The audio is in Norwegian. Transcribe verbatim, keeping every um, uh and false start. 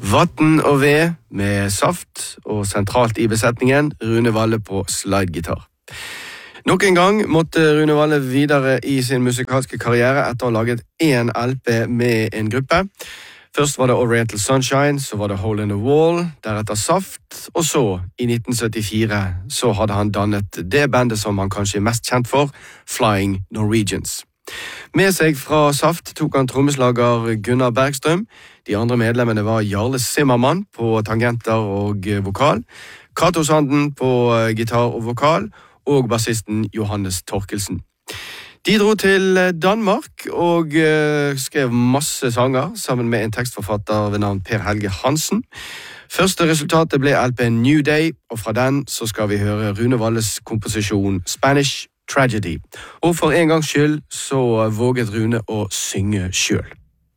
Vatten og ved med Saft, og sentralt i besetningen Rune Valle på slidegitar. Nok en gang måtte Rune Valle videre i sin musikalske karriere etter å ha laget en L P med en gruppe. Først var det Oriental Sunshine, så var det Hole in the Wall, deretter Saft, og så, i nitten syttifire, så hadde han dannet det bandet som han kanskje er mest kjent for, Flying Norwegians. Med seg fra Saft tok han trommeslager Gunnar Bergstrøm. De andre medlemmene var Jarle Zimmermann på tangenter og vokal, Kato Sanden på gitar og vokal, og bassisten Johannes Torkelsen. De dro til Danmark og uh, skrev masse sanger sammen med en tekstforfatter ved navn Per Helge Hansen. Første resultatet ble L P New Day, og fra den så skal vi høre Rune Valles komposisjon Spanish Tragedy. Og for en gangs skyld så våget Rune å synge selv.